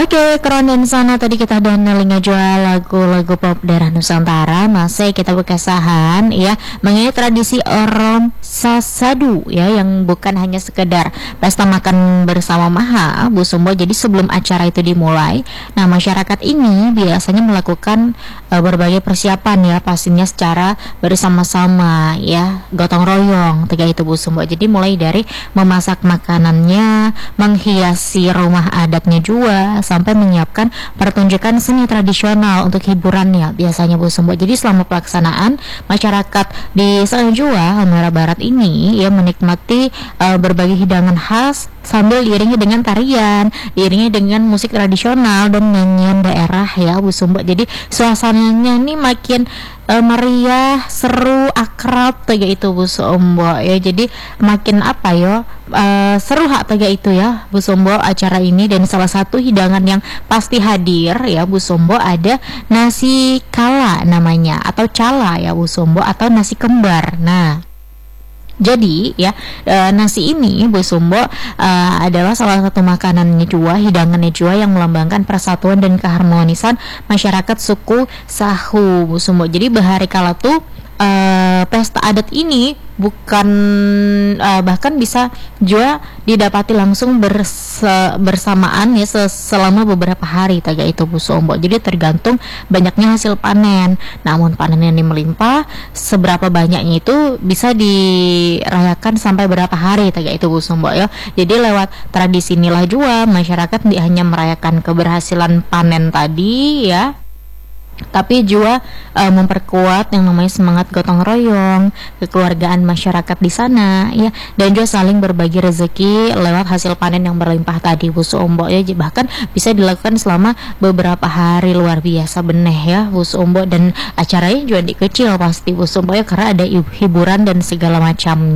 Oke, keren dan sana tadi kita udah nelinga jual lagu-lagu pop daerah Nusantara. Masih kita berkesahan ya mengenai tradisi Orom Sasadu ya, yang bukan hanya sekedar pesta makan bersama maha Bu Sumbo. Jadi sebelum acara itu dimulai, nah masyarakat ini biasanya melakukan berbagai persiapan ya, pastinya secara bersama-sama ya, gotong royong tiga itu Bu Sumbo. Jadi mulai dari memasak makanannya, menghiasi rumah adatnya juga, sampai menyiapkan pertunjukan seni tradisional untuk hiburannya biasanya Bu Sumbo. Jadi selama pelaksanaan, masyarakat di Sanjua Halmahera Barat ini ya menikmati berbagai hidangan khas sambil diiringi dengan tarian, diiringi dengan musik tradisional dan nyanyian daerah ya Bu Sumbo. Jadi suasananya ini makin meriah, seru, akrab tega itu Bu Sumbo ya. Jadi makin apa ya, seru hak tega itu ya Bu Sumbo acara ini. Dan salah satu hidangan yang pasti hadir ya Bu Sumbo ada nasi kala namanya, atau cala ya Bu Sumbo, atau nasi kembar. Nah, jadi ya, nasi ini Bu Sumbo adalah salah satu makanan Jua, hidangan Jua yang melambangkan persatuan dan keharmonisan masyarakat suku Sahu Bu Sumbo. Jadi bahari kala tuh pesta adat ini bukan bahkan bisa juga didapati langsung bersamaan ya selama beberapa hari taga itu Bu Sumbo. Jadi tergantung banyaknya hasil panen. Namun panen yang melimpah, seberapa banyaknya itu bisa dirayakan sampai berapa hari taga itu Bu Sumbo ya. Jadi lewat tradisi inilah juga masyarakat hanya merayakan keberhasilan panen tadi ya, tapi juga memperkuat yang namanya semangat gotong royong, kekeluargaan masyarakat di sana ya, dan juga saling berbagi rezeki lewat hasil panen yang berlimpah tadi Bu Sumbo ya. Bahkan bisa dilakukan selama beberapa hari, luar biasa beneh ya Bu Sumbo. Dan acaranya juga dikecil pasti Bu Sumbo ya, karena ada hiburan dan segala macam.